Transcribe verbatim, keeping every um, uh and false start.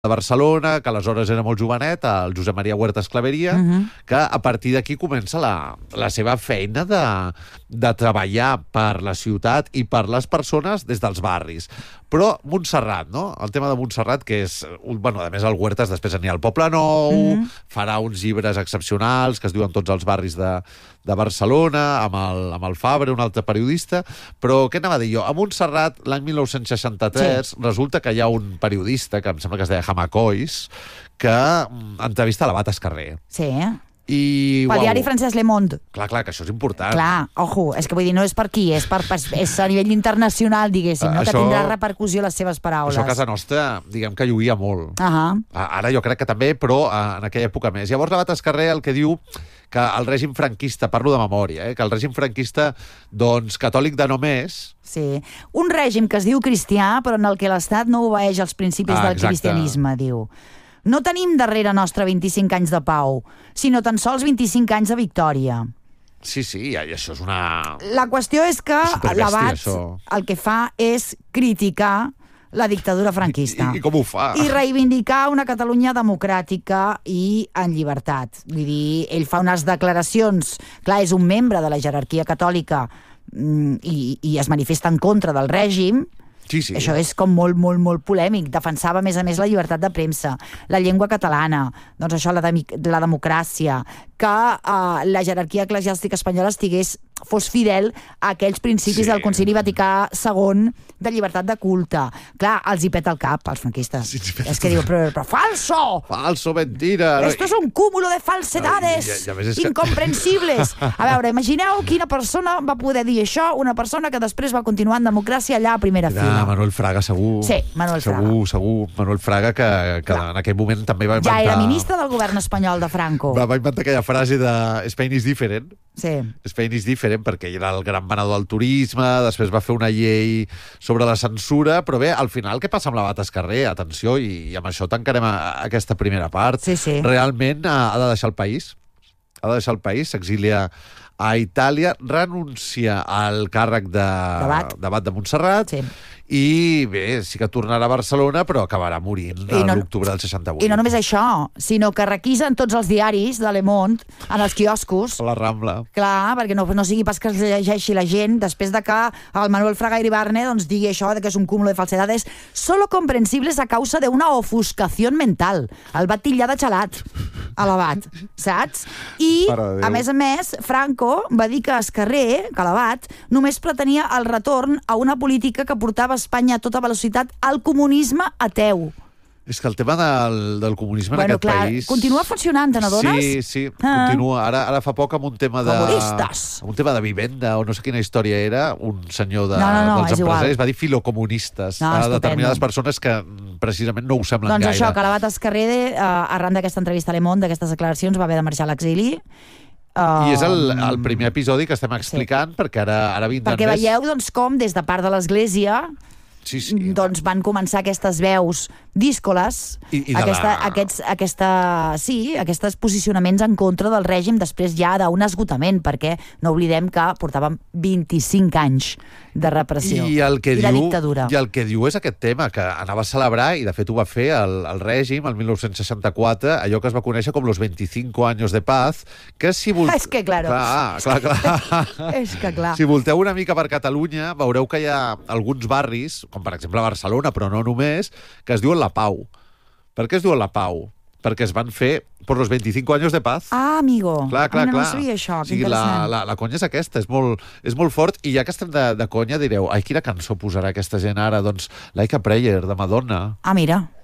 de Barcelona, que aleshores era molt jovenet, el Josep Maria Huertas Claveria, uh -huh. que a partir d'aquí comença la, la seva feina de, de treballar per la ciutat i per les persones des dels barris. Però Montserrat, no? El tema de Montserrat, que és... Bueno, a més, el Huertas després anirà al Poble Nou, mm. farà uns llibres excepcionals que es diuen Tots els barris de, de Barcelona, amb el, amb el Fabra, un altre periodista. Però què anava a dir jo? A Montserrat, l'any mil nou-cents seixanta-tres, sí. resulta que hi ha un periodista, que em sembla que es deia Jamacois, que entrevista l'Abat Escarré. Sí, I, pel uau, diari francès Le Monde. Clar, clar, que això és important. Clar, ojo, és que vull dir, no és per aquí, és, per, és a nivell internacional, diguéssim, no? Això, que tindrà repercussió les seves paraules. Això a casa nostra, diguem que lluïa molt. Uh -huh. Ara jo crec que també, però en aquella època més. Llavors l'Abat Escarré el que diu que el règim franquista, parlo de memòria, eh, que el règim franquista, doncs, catòlic de només... Sí, un règim que es diu cristià, però en el que l'Estat no obeeix els principis ah, del exacte. cristianisme, diu. No tenim darrere nostre vint-i-cinc anys de pau, sinó tan sols vint-i-cinc anys de victòria. Sí, sí, i això és una... La qüestió és que l'Abat el que fa és criticar la dictadura franquista. I, i com ho fa? I reivindicar una Catalunya democràtica i en llibertat. Vull dir, ell fa unes declaracions... Clar, és un membre de la jerarquia catòlica i, i es manifesta en contra del règim. Sí, sí. Això és com molt, molt, molt polèmic. Defensava, a més a més, la llibertat de premsa, la llengua catalana, doncs això, la, de, la democràcia, que uh, la jerarquia eclesiàstica espanyola estigués fos fidel a aquells principis sí. del Concili Vaticà segon de llibertat de culte. Clar, els hi peta el cap, als franquistes. Sí, sí, és que diu, però, però falso! Falso, mentira! Esto es un cúmulo de falsedades no, ja, ja incomprensibles. A veure, imagineu quina persona va poder dir això, una persona que després va continuar en democràcia allà a primera Era fila. Manuel Fraga, segur. Sí, Manuel Fraga. Segur, segur. Manuel Fraga, que, que en aquell moment també va inventar... Ja era ministre del govern espanyol de Franco. Va, va inventar aquella frase de Spain is different. Sí. Spain is different, perquè era el gran venedor del turisme, després va fer una llei sobre la censura, però bé, al final, què passa amb l'Abat Escarré? Atenció, i, i amb això tancarem a, a aquesta primera part. Sí, sí. Realment ha, ha de deixar el país. Ha de deixar el país, s'exilia a Itàlia, renuncia al càrrec de d'Abat de Montserrat, sí. I bé, sí que tornarà a Barcelona, però acabarà morint no, l'octubre del seixanta-vuit. I no només això, sinó que requisen tots els diaris de Le Monde en els quioscos. A la Rambla. Clar, perquè no, no sigui pas que es llegeixi la gent, després de que el Manuel Fraga Iribarne doncs, digui això, de que és un cúmulo de falsedades, solo comprensibles a causa de una ofuscació mental. El va titllar de xalat, a l'Abat, saps? I, a més a més, Franco va dir que Escarré, que l'Abat, només pretenia el retorn a una política que portava Espanya a tota velocitat al comunisme ateu. És que el tema del, del comunisme bueno, en aquest clar, país... Continua funcionant, te n'adones? Sí, sí, ah. continua. Ara, ara fa poc amb un tema de... Comunistes. Un tema de vivenda, o no sé quina història era, un senyor de, no, no, no, dels empresaris igual. va dir filocomunistes no, a determinades persones que precisament no ho semblen doncs gaire. Doncs això, que l'Abat Escarré, eh, arran d'aquesta entrevista a Le Monde, d'aquestes declaracions, va haver de marxar a l'exili. Uh, I és el, el primer episodi que estem explicant, sí. perquè ara, ara vindran perquè més... veieu doncs, com, des de part de l'Església, sí, sí. doncs van començar aquestes veus díscoles, I, i aquesta, la... aquests, aquesta, sí, aquests posicionaments en contra del règim després ja d'un esgotament, perquè no oblidem que portàvem vint-i-cinc anys de repressió i, el que i diu, de dictadura. I el que diu és aquest tema, que anava a celebrar, i de fet ho va fer el, el règim, el mil nou-cents seixanta-quatre, allò que es va conèixer com los veinticinco años de paz, que si vol... És que, claro. Clar, clar, clar. És que, clar. Si volteu una mica per Catalunya, veureu que hi ha alguns barris, com per exemple a Barcelona, però no només, que es diuen La Pau. Per què es diuen La Pau? Perquè es van fer per los veinticinco años de paz. Ah, amigo. Clar, clar, ah, no, clar. no sabia això, o sigui, la, la, la conya és aquesta, és molt, és molt fort, i ja que estem de, de conya direu, ai, quina cançó posarà aquesta gent ara? Doncs Like a Prayer, de Madonna. Ah, mira.